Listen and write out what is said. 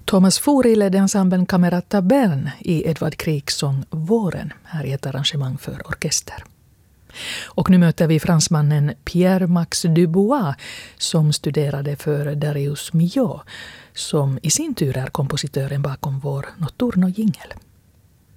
Thomas Fori ledde ensemblen Camera Tabern i Edvard Kriegs sång Våren, här i ett arrangemang för orkester. Och nu möter vi fransmannen Pierre-Max Dubois som studerade för Darius Milhaud, som i sin tur är kompositören bakom vår Notturno-jingel.